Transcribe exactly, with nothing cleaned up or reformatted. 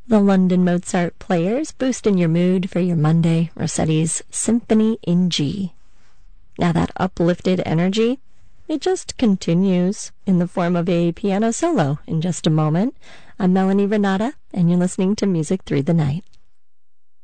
The London Mozart Players, boosting your mood for your Monday. Rossetti's Symphony in G. Now that uplifted energy, it just continues in the form of a piano solo in just a moment. I'm Melanie Renata, and you're listening to Music Through the Night.